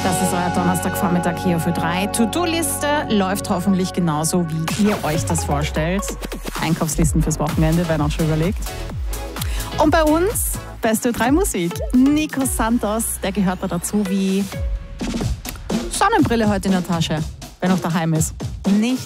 Das ist euer Donnerstagvormittag hier für 3. To-Do-Liste läuft hoffentlich genauso, wie ihr euch das vorstellt. Einkaufslisten fürs Wochenende werden auch schon überlegt. Und bei uns beste 3 Musik. Nico Santos, der gehört da dazu wie Sonnenbrille heute in der Tasche, wenn er daheim ist. Nicht